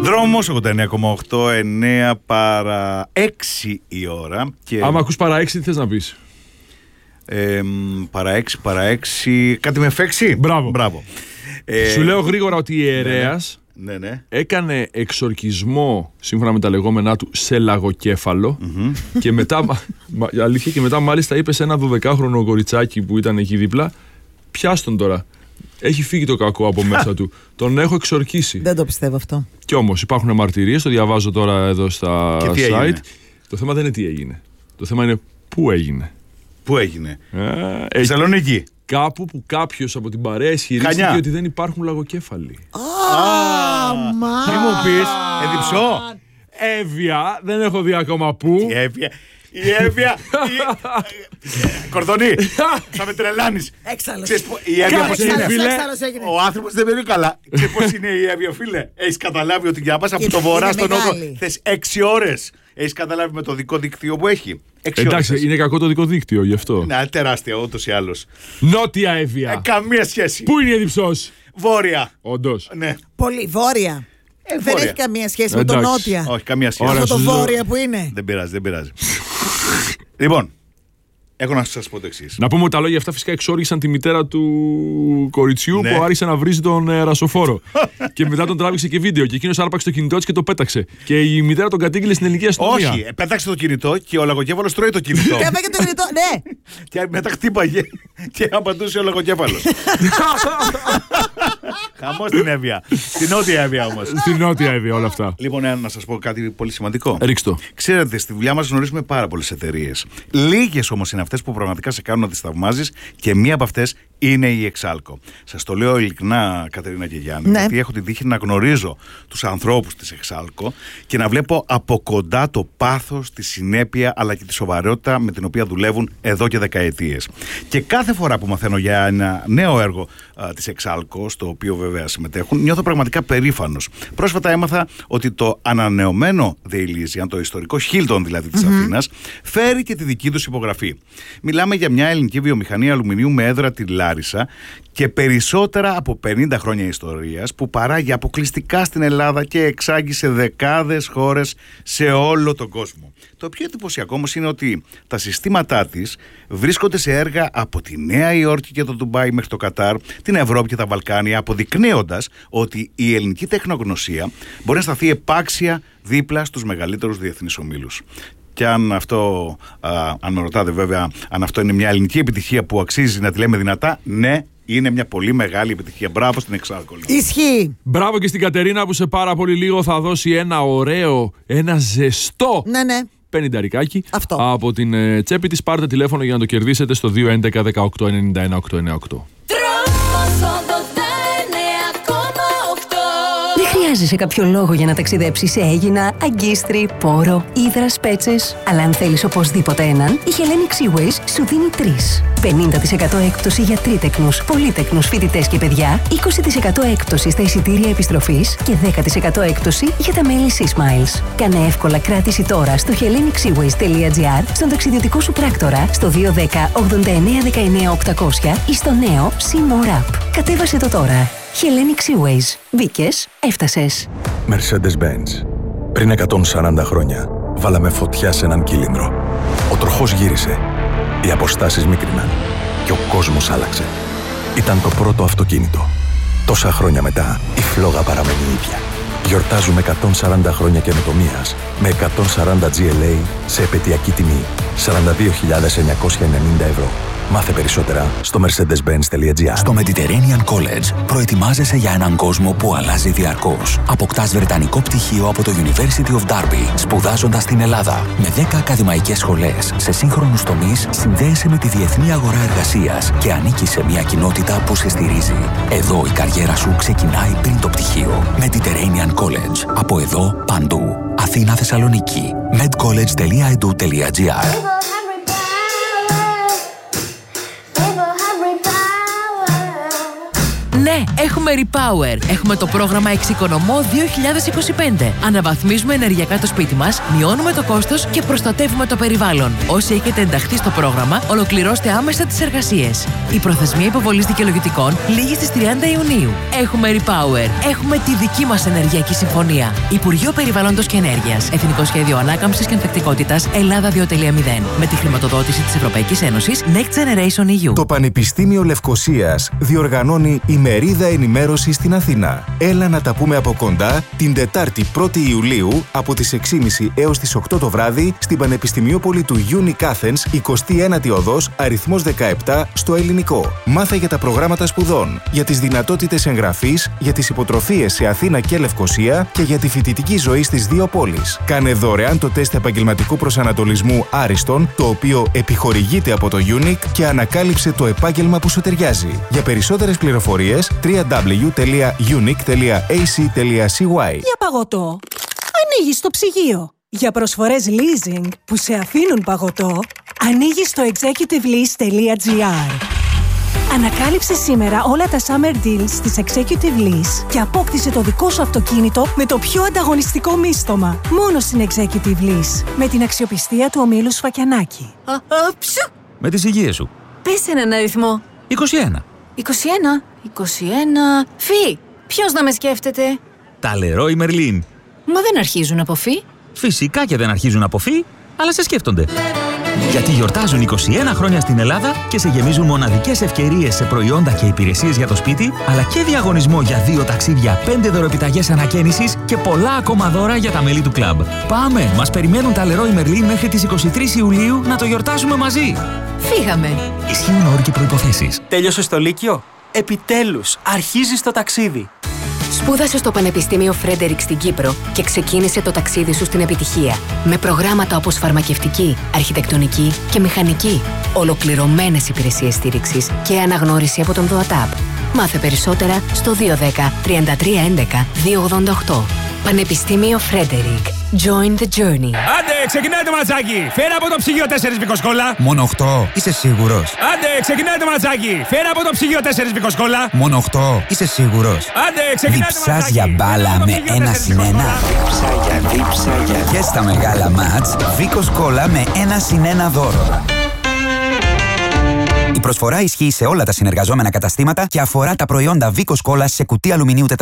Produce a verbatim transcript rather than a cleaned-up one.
Δρόμος ογδόντα εννέα κόμμα οκτώ, εννέα παρά έξι η ώρα. Και... άμα ακούς παρά έξι, τι θες να πεις? Ε, παρά έξι, παρά έξι. Κάτι με φέξι. Μπράβο. Μπράβο. Ε, Σου λέω γρήγορα ότι η ιερέας ναι, ναι. έκανε εξορκισμό, σύμφωνα με τα λεγόμενά του, σε λαγοκέφαλο. Mm-hmm. Και μετά, μα, αλήθεια, και μετά μάλιστα είπε σε ένα δωδεκάχρονο κοριτσάκι που ήταν εκεί δίπλα, πιάσ' τον τώρα. Έχει φύγει το κακό από μέσα του. Τον έχω εξορκίσει. Δεν το πιστεύω αυτό. Κι όμως υπάρχουν μαρτυρίες, το διαβάζω τώρα εδώ στα site. Έγινε? Το θέμα δεν είναι τι έγινε. Το θέμα είναι πού έγινε. Πού έγινε? Ε, Θεσσαλονίκη. Κάπου που κάποιος από την παρέα ισχυρίστηκε ότι δεν υπάρχουν λαγοκέφαλοι. Αμά! Τι μου πεις, Εδιψώ? Εύβοια, δεν έχω δει ακόμα πού. Η Εύβοια. Η Εύβοια. Κορδονή, θα με τρελάνεις. Έξαλλος. Η Εύβοια πώς είναι? Έξαλλος έγινε. Ο άνθρωπος δεν είναι καλά. Και πώς είναι η Εύβοια, φίλε? Έχεις καταλάβει ότι για να πας από το βορρά στον νότο θες έξι ώρες? Έχεις καταλάβει με το δικό δίκτυο που έχει? Εντάξει, ώρες. Είναι κακό το δικό δίκτυο γι' αυτό. Ναι, τεράστια ούτως ή άλλως. Νότια Εύβοια. Ε, καμία σχέση. Πού είναι η Εδιψός? Βόρεια. Όντως. Ναι. Πολύ βόρεια. Ε, δεν βόρεια. έχει καμία σχέση Εντάξει. με το νότια. Όχι, καμία σχέση. Αυτό το ζω... βόρεια που είναι. Δεν πειράζει, δεν πειράζει. Λοιπόν, έχω να σας πω το εξής. Να πούμε ότι τα λόγια αυτά φυσικά εξόργησαν τη μητέρα του κοριτσιού, ναι, που άρχισε να βρίζει τον ε, ρασοφόρο. Και μετά τον τράβηξε και βίντεο. Και εκείνος άρπαξε το κινητό της και το πέταξε. Και η μητέρα τον κατήγγειλε στην ελληνική αστυνομία. Όχι, πέταξε το κινητό και ο λαγοκέφαλος τρώει το κινητό. Και έφαγε το κινητό, ναι. Και μετά χτύπαγε και απαντούσε ο λαγοκέφαλος. Χαμός στην Εύβοια. Στην νότια Εύβοια όμως. Στην νότια Εύβοια όλα αυτά. Λοιπόν, ε, να σας πω κάτι πολύ σημαντικό. Ρίξτε. Ξέρετε, στη δουλειά μας γνωρίζουμε πάρα πολλές εταιρείες. Λίγες όμως είναι αυτές που πραγματικά σε κάνουν να τις θαυμάζεις και μία από αυτές είναι η Εξάλκο. Σας το λέω ειλικρινά, Κατερίνα και Γιάννη, ναι, γιατί έχω την τύχη να γνωρίζω τους ανθρώπους της Εξάλκο και να βλέπω από κοντά το πάθος, τη συνέπεια αλλά και τη σοβαρότητα με την οποία δουλεύουν εδώ και δεκαετίες. Και κάθε φορά που μαθαίνω για ένα νέο έργο α, της Εξάλκο, στο οποίο βέβαια συμμετέχουν, νιώθω πραγματικά περήφανος. Πρόσφατα έμαθα ότι το ανανεωμένο The Elysian, το ιστορικό Χίλτον δηλαδή της mm-hmm. Αθήνας, φέρει και τη δική τους υπογραφή. Μιλάμε για μια ελληνική βιομηχανία αλουμινίου με έδρα τη Λάρισα και περισσότερα από πενήντα χρόνια ιστορίας που παράγει αποκλειστικά στην Ελλάδα και εξάγει σε δεκάδες χώρες σε όλο τον κόσμο. Το πιο εντυπωσιακό όμως είναι ότι τα συστήματά της βρίσκονται σε έργα από τη Νέα Υόρκη και το Ντουμπάι μέχρι το Κατάρ, την Ευρώπη και τα Βαλκάνια, αποδεικνύοντας ότι η ελληνική τεχνογνωσία μπορεί να σταθεί επάξια δίπλα στους μεγαλύτερους διεθνείς ομίλους. Και αν αυτό, α, αν με ρωτάτε βέβαια, αν αυτό είναι μια ελληνική επιτυχία που αξίζει να τη λέμε δυνατά, ναι, είναι μια πολύ μεγάλη επιτυχία. Μπράβο στην Εξάλκο. Ισχύει. Μπράβο και στην Κατερίνα που σε πάρα πολύ λίγο θα δώσει ένα ωραίο, ένα ζεστό. Ναι, ναι. πενηνταρικάκι Αυτό. Από την ε, τσέπη της. Πάρτε τηλέφωνο για να το κερδίσετε στο δύο έντεκα δεκαοκτώ ενενήντα ένα οκτακόσια ενενήντα οκτώ. Χρειάζεσαι κάποιο λόγο για να ταξιδέψεις σε Αίγινα, Αγκίστρι, Πόρο, Ύδρας, Πέτσες. Αλλά αν θέλεις οπωσδήποτε έναν, η Hellenic Seaways σου δίνει τρεις. πενήντα τοις εκατό έκπτωση για τρίτεκνους, πολύτεκνους φοιτητές και παιδιά, είκοσι τοις εκατό έκπτωση στα εισιτήρια επιστροφής και δέκα τοις εκατό έκπτωση για τα μέλη SeaSmiles. Κάνε εύκολα κράτηση τώρα στο hellenic-seaways.gr, στον ταξιδιωτικό σου πράκτορα, στο δύο ένα μηδέν ογδόντα εννέα δεκαεννέα οκτακόσια ή στο νέο SeaMore App. Κατέβασε το τώρα. Hellenic Seaways. Μπήκες, έφτασες. Mercedes-Benz. Πριν εκατόν σαράντα χρόνια, βάλαμε φωτιά σε έναν κύλινδρο. Ο τροχός γύρισε. Οι αποστάσεις μίκριναν. Και ο κόσμος άλλαξε. Ήταν το πρώτο αυτοκίνητο. Τόσα χρόνια μετά, η φλόγα παραμένει ίδια. Γιορτάζουμε εκατόν σαράντα χρόνια καινοτομίας με εκατόν σαράντα τζι ελ έι σε επαιτειακή τιμή σαράντα δύο χιλιάδες εννιακόσια ενενήντα ευρώ. Μάθε περισσότερα στο mercedes-benz.gr. Στο Mediterranean College προετοιμάζεσαι για έναν κόσμο που αλλάζει διαρκώς. Αποκτάς βρετανικό πτυχίο από το University of Derby, σπουδάζοντας στην Ελλάδα. Με δέκα ακαδημαϊκές σχολές σε σύγχρονους τομείς, συνδέεσαι με τη διεθνή αγορά εργασίας και ανήκεις σε μια κοινότητα που σε στηρίζει. Εδώ η καριέρα σου ξεκινάει πριν το πτυχίο. Mediterranean College. Από εδώ παντού. Αθήνα, Θεσσαλονίκη. medcollege.edu.gr. Ναι, έχουμε Repower. Έχουμε το πρόγραμμα Εξοικονομώ δύο χιλιάδες είκοσι πέντε. Αναβαθμίζουμε ενεργειακά το σπίτι μας, μειώνουμε το κόστος και προστατεύουμε το περιβάλλον. Όσοι έχετε ενταχθεί στο πρόγραμμα, ολοκληρώστε άμεσα τις εργασίες. Η προθεσμία υποβολής δικαιολογητικών λήγει στις τριάντα Ιουνίου. Έχουμε Repower. Έχουμε τη δική μας ενεργειακή συμφωνία. Υπουργείο Περιβάλλοντος και Ενέργειας. Εθνικό Σχέδιο Ανάκαμψης και Ανθεκτικότητας Ελλάδα δύο κόμμα μηδέν. Με τη χρηματοδότηση της Ευρωπαϊκής Ένωσης Next Generation ι γιου. Το Πανεπιστήμιο Λευκωσίας διοργανώνει ημερίδα ενημέρωση στην Αθήνα. Έλα να τα πούμε από κοντά την Τετάρτη πρώτη Ιουλίου από τις έξι και μισή έως τις οκτώ το βράδυ στην Πανεπιστημιούπολη του Unic Athens, εικοστή ένατη οδός, αριθμός δεκαεπτά, στο Ελληνικό. Μάθε για τα προγράμματα σπουδών, για τις δυνατότητες εγγραφής, για τις υποτροφίες σε Αθήνα και Λευκωσία και για τη φοιτητική ζωή στις δύο πόλεις. Κάνε δωρεάν το τεστ επαγγελματικού προσανατολισμού Άριστον, το οποίο επιχορηγείται από το Unic, και ανακάλυψε το επάγγελμα που σου ταιριάζει. Για περισσότερες πληροφορίες double-u double-u double-u τελεία unic τελεία a c τελεία c y. Για παγωτό, ανοίγεις το ψυγείο. Για προσφορές leasing που σε αφήνουν παγωτό, ανοίγεις το executive lease τελεία gr. Ανακάλυψε σήμερα όλα τα summer deals της Executive Lease και απόκτησε το δικό σου αυτοκίνητο με το πιο ανταγωνιστικό μίστομα. Μόνο στην Executive Lease. Με την αξιοπιστία του ομίλου Σφακιανάκη. Α, α, ψου. Με τις υγείες σου. Πες έναν αριθμό. είκοσι ένα. είκοσι ένα. είκοσι ένα. Φι. Ποιος να με σκέφτεται? Τα Leroy Merlin. Μα δεν αρχίζουν από φι. Φυσικά και δεν αρχίζουν από φι, αλλά σε σκέφτονται. Γιατί γιορτάζουν είκοσι ένα χρόνια στην Ελλάδα και σε γεμίζουν μοναδικές ευκαιρίες σε προϊόντα και υπηρεσίες για το σπίτι, αλλά και διαγωνισμό για δύο ταξίδια, πέντε δωροπιταγές ανακαίνησης και πολλά ακόμα δώρα για τα μέλη του κλαμπ. Πάμε! Μας περιμένουν τα Leroy Merlin μέχρι τις εικοστή τρίτη Ιουλίου να το γιορτάσουμε μαζί. Φύγαμε! Ισχύουν όροι και προϋποθέσεις. Τέλειωσες το Λύκειο? Επιτέλους! Αρχίζεις το ταξίδι! Σπούδασε στο Πανεπιστήμιο Φρέντερικ στην Κύπρο και ξεκίνησε το ταξίδι σου στην επιτυχία. Με προγράμματα όπως φαρμακευτική, αρχιτεκτονική και μηχανική. Ολοκληρωμένες υπηρεσίες στήριξης και αναγνώριση από τον ΔΟΑΤΑΠ. Μάθε περισσότερα στο δύο ένα μηδέν τρία τρία ένα ένα δύο ογδόντα οκτώ. Πανεπιστήμιο Φρέντερικ. Join the journey. Άντε, ξεκινάει το ματσάκι. Φέρα από το ψυγείο τέσσερις βικοσκόλα. Μόνο οκτώ. Είσαι σίγουρος? Άντε, ξεκινάει το ματσάκι. Φέρα από το ψυγείο τέσσερις βικοσκόλα. Μόνο οκτώ. Είσαι σίγουρος? Άντε, ξεκινάει το ματσάκι. Διψάς για μπάλα με ένα συν ένα. Δίψα για δίψα για. Και στα μεγάλα μάτς, βικοσκόλα με ένα συν ένα δώρο. Η προσφορά ισχύει σε όλα τα συνεργαζόμενα καταστήματα και αφορά τα προϊόντα Βίκος Κόλλας σε κουτί αλουμινίου